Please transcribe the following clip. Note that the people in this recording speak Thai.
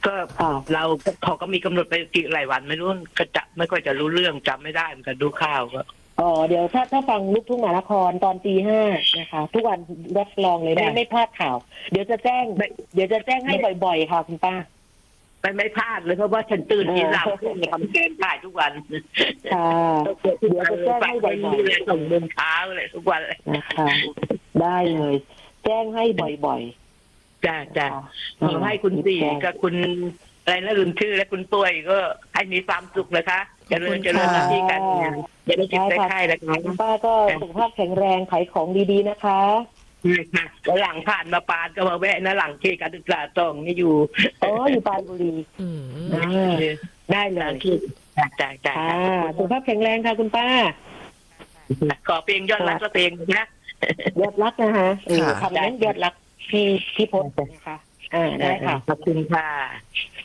ก็เราเขาก็มีกำหนดไปกี่หลายวันไม่รู้ก็จะไม่ค่อยจะรู้เรื่องจำไม่ได้เหมือนกันดูข่าวก็เดี๋ยวถ้าฟังลูกทุ่งมหานครตอนตี 5นะคะ ทุกวันรับรองเลยไม่พลาดข่าวเดี๋ยวจะแจ้งให้บ่อยๆค่ะคุณป้าไม่พลาดเลยเพราะว่าฉันตื่นที่เราทำเกมถ่ายทุกวันค่ะเดี๋ยวจะแจ้งให้บ่อยๆส่งเดินเช้าเลยทุกวันเลยนะคะได้เลยแจ้งให้บ่อยๆจ้าขอให้คุณสี่กับคุณอะไรนะลืมชื่อและคุณป่วยก็ให้มีความสุขนะคะเจริญหน้าที่การงานอย่าได้เจ็บได้ไข้นะคะคุณป้าก็สุขภาพแข็งแรงขายของดีๆนะคะแล้วหลังผ่านมาปานก็มาแวะนะหลังที่การศึกษาต้องนี่อยู่อยู่ปานบุรีได้เลยจ้าสุขภาพแข็งแรงค่ะคุณป้าขอเพลงยอดรักก็เพลงนะยอดรักนะคะทำนั้นยอดรักพี่พจน์นะคะได้ค่ะขอบคุณค่ะ